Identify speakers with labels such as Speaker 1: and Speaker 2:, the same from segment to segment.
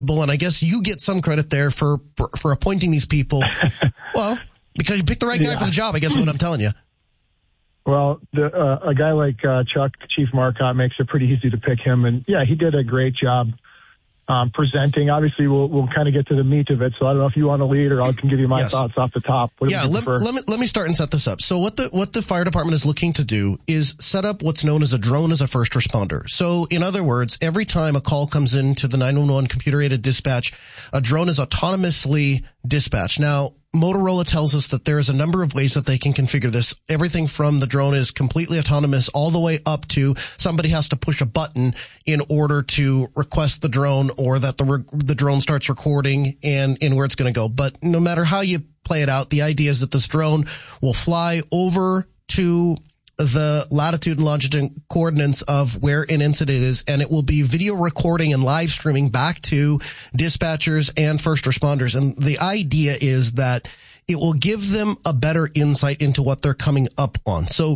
Speaker 1: and I guess you get some credit there for appointing these people. Well, because you picked the right guy for the job, I guess is what I'm telling you.
Speaker 2: Well, a guy like Chuck, Chief Marcotte, makes it pretty easy to pick him. And, yeah, he did a great job presenting. Obviously, we'll kind of get to the meat of it. So I don't know if you want to lead or I can give you my thoughts off the top.
Speaker 1: Let me start and set this up. So what the fire department is looking to do is set up what's known as a drone as a first responder. So in other words, every time a call comes into the 911 computer-aided dispatch, a drone is autonomously dispatched. Now, Motorola tells us that there is a number of ways that they can configure this. Everything from the drone is completely autonomous all the way up to somebody has to push a button in order to request the drone or that the drone starts recording and where it's going to go. But no matter how you play it out, the idea is that this drone will fly over to the latitude and longitude coordinates of where an incident is, and it will be video recording and live streaming back to dispatchers and first responders. And the idea is that it will give them a better insight into what they're coming up on. So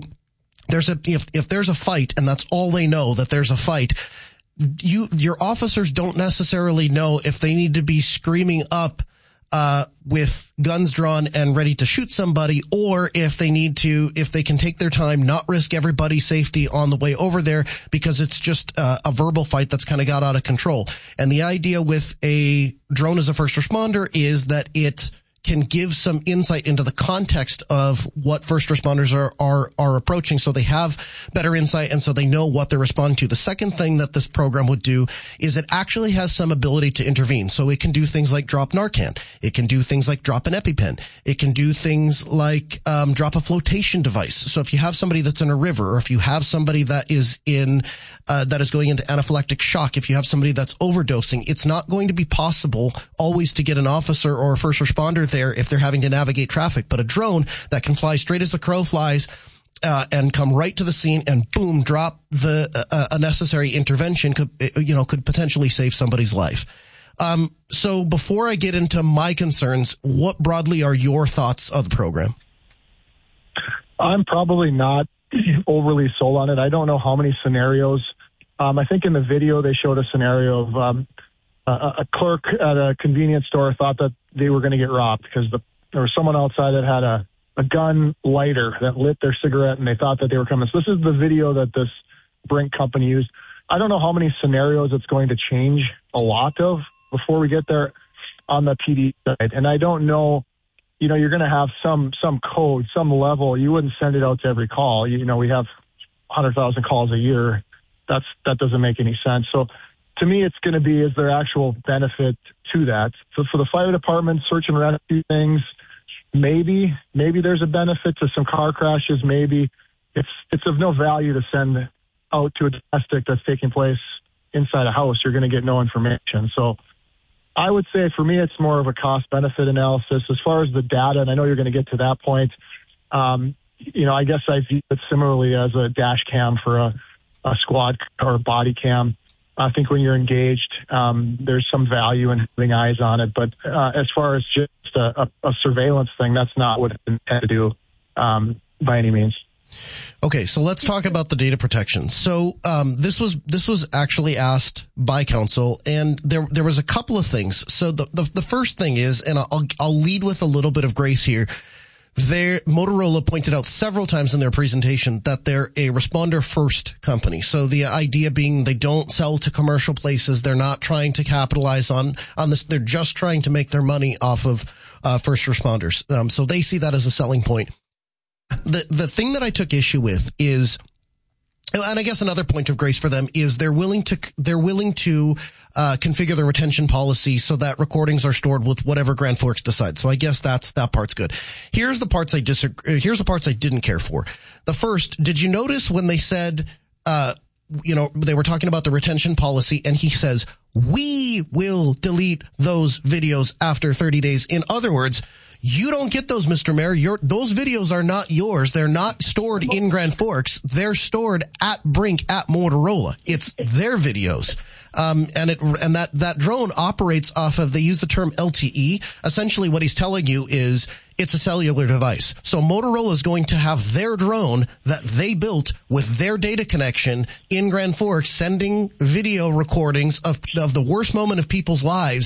Speaker 1: if there's a fight and that's all they know, that there's a fight, your officers don't necessarily know if they need to be screaming up with guns drawn and ready to shoot somebody, or if they can take their time, not risk everybody's safety on the way over there because it's just a verbal fight that's kind of got out of control. And the idea with a drone as a first responder is that it can give some insight into the context of what first responders are approaching, so they have better insight and so they know what they're responding to. The second thing that this program would do is it actually has some ability to intervene. So it can do things like drop Narcan. It can do things like drop an EpiPen. It can do things like drop a flotation device. So if you have somebody that's in a river, or if you have somebody that is going into anaphylactic shock, if you have somebody that's overdosing, it's not going to be possible always to get an officer or a first responder there if they're having to navigate traffic. But a drone that can fly straight as the crow flies and come right to the scene and boom, drop a necessary intervention could potentially save somebody's life. So before I get into my concerns, what broadly are your thoughts of the program?
Speaker 2: I'm probably not overly sold on it. I don't know how many scenarios. I think in the video they showed a scenario of a clerk at a convenience store thought that they were going to get robbed because there was someone outside that had a gun lighter that lit their cigarette, and they thought that they were coming. So this is the video that this Brink company used. I don't know how many scenarios it's going to change a lot of before we get there on the PD side. And I don't know, you're going to have some code, some level. You wouldn't send it out to every call. We have 100,000 calls a year. That doesn't make any sense. So to me, it's going to be, is there actual benefit to that? So for the fire department, search and rescue things, maybe there's a benefit to some car crashes. Maybe it's of no value to send out to a domestic that's taking place inside a house. You're going to get no information. So I would say for me, it's more of a cost benefit analysis as far as the data. And I know you're going to get to that point. I guess I view it similarly as a dash cam for a squad or a body cam. I think when you're engaged, there's some value in having eyes on it. But as far as just a surveillance thing, that's not what it's intended to do by any means.
Speaker 1: Okay, so let's talk about the data protection. So this was actually asked by council, and there was a couple of things. So the first thing is, and I'll lead with a little bit of grace here. Motorola pointed out several times in their presentation that they're a responder first company. So the idea being they don't sell to commercial places. They're not trying to capitalize on this. They're just trying to make their money off of first responders. So they see that as a selling point. The thing that I took issue with is, and I guess another point of grace for them is they're willing to configure the retention policy so that recordings are stored with whatever Grand Forks decides. So I guess that part's good. Here's the parts I didn't care for. The first, did you notice when they said, they were talking about the retention policy, and he says, we will delete those videos after 30 days. In other words, you don't get those, Mr. Mayor. Those videos are not yours. They're not stored in Grand Forks. They're stored at Brink, at Motorola. It's their videos. and that drone operates off of, they use the term LTE. Essentially what he's telling you is it's a cellular device. So Motorola is going to have their drone that they built with their data connection in Grand Forks, sending video recordings of the worst moment of people's lives